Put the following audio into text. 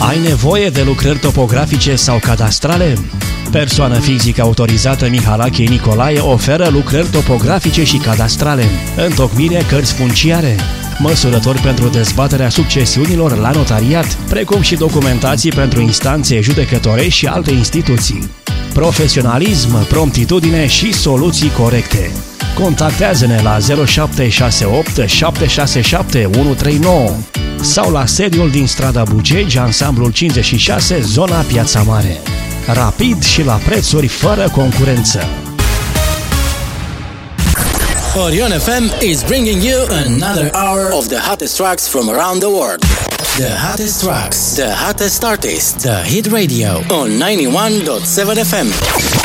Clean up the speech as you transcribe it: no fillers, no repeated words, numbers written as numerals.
Ai nevoie de lucrări topografice sau cadastrale? Persoană fizică autorizată Mihalache Nicolae oferă lucrări topografice și cadastrale, întocmire cărți funciare, măsurători pentru dezbaterea succesiunilor la notariat, precum și documentații pentru instanțe judecătorești și alte instituții. Profesionalism, promptitudine și soluții corecte. Contactează-ne la 0768 767 139 sau la sediul din strada Bucegi, ansamblul 56, zona Piața Mare. Rapid și la prețuri fără concurență. Orion FM is bringing you another hour of the hottest tracks from around the world. The hottest tracks, the hottest artists, the hit radio on 91.7 FM.